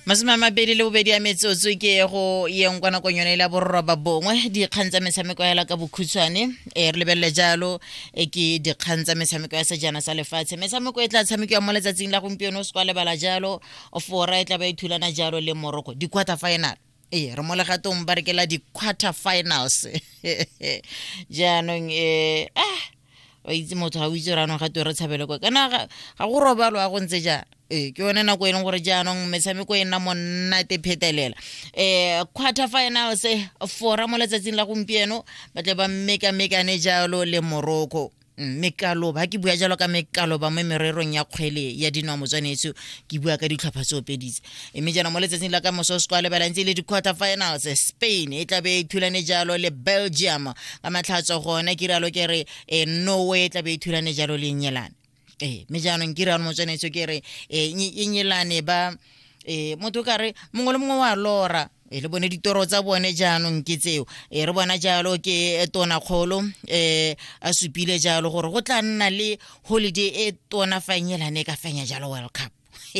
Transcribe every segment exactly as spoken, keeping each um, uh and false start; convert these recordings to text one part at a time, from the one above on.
Masome a mabedi le bobedi a metsotso ke go yeng kwa nakong yone la borroba bongwe dikgang tsa metshameko ya la ka bokhutshwane e re lebelele jalo e ke dikgang tsa metshameko ya sejana sa lefatshe metshameko e tla tshamekiwa mo letsatsing la gompieno se kwa lebala jalo fora e tla ba ithulana jalo le Morocco di quarter final e re mo legatong ba rekela di quarter finals jaanong e ah wa itse motho ga o itse rano ga to re tshabele kwa kana ga go robalo a go ntse jana e ke yone nako e leng gore jaanong metshameko e nna monate phetelela eh quarter finals fora mo letsatsing la gompieno ba tle ba mmeka mekane jalo le Morocco mekalo ba ke bua jalo ka mekalo ba mo mererong ya kgwele ya dinwa motswanetso ke bua ka ditlhopha tse opeditse mme jana mo letsatsing la ka moso se kwa le balantse le di quarter finals Spain e tla be ithulane jalo le Belgium ka matlhatso gone ke ralo ke re Norway e tla be ithulane jalo le England eh me jaanong ke rano motswanetso ke re e nyelane ba eh motho ka re mongwe le mongwe wa lora e le bone ditoro tsa bone jaanong ke tseo e re bona jalo ke tona kgolo eh a supile jalo gore go tla nna le holiday e tona fanyelane ka fanya jalo World Cup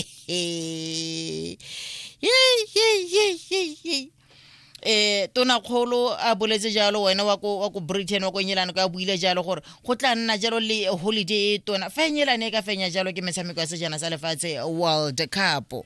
ye ye ye ye eh tona kgolo a boletse jalo wena wa go wa go Britain wa go nyelana ka buile jalo gore go tla nna jalo le holiday tona fanyelane ka fenya jalo ke metshameko ya sejana sa lefatshe World Cup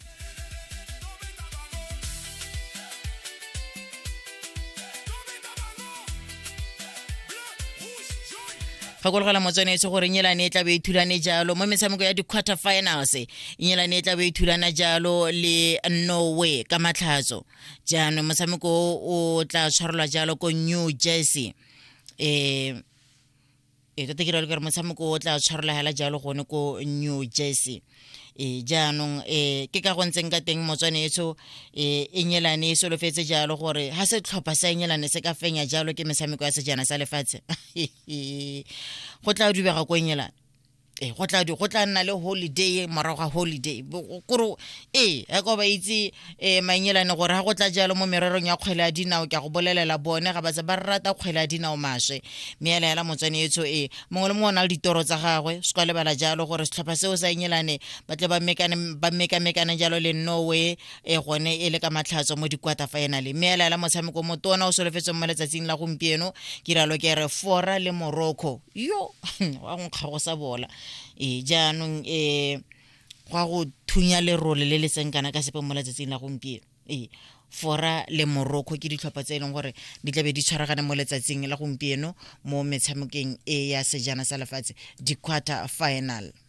Fakologela motswanetse gore nyelane e tla be ithulane jalo mo metshameko ya di quarter finals nyelane e tla be ithulana jalo le Norway ka matlhatso jana motshameko o tla tshwarelwa jalo ko New Jersey eh e tla tekira le gore motshameko o tla tshwarela hela jalo gone ko New Jersey e jaanong e ke ka go ntseng ka teng motswanetso e enyelane e solofetse jalo gore ha se tlhopha sa enyelane se ka fenya jalo ke metshameko ya sejana sa lefatshe go tla dubega go enyelane e go tla di go tla nna le holiday morago holiday go e a go ba itse e manyelane gore ha go tla jalo mo mererong ya kgwele a dinao ke go bolelela bone ga ba tsa ba rata kgwele a dinao mashe meela ya la motswanetso e mongwe le mongwe na le ditoro tsa gagwe se kwa le bala jalo gore setlhopha seo sa enyelane ba tle ba mekane ba meka mekane jalo le Norway e gone e le ka matlhatso mo di quarter final meela ya la motshameko motona o solofetse mo letsatsing la gompieno ke ralo ke re fora le Morocco yo wa go kgago sa bola e jaanong e gwa go thunya le role le le tsenkana ka sepe mo letsatsing la gompieno e fora le Morocco ke ditlhopha tse e leng gore di tla be di tshwaragane mo letsatsing la gompieno mo metshamekeng e ya sejana sa lefatshe di quarter final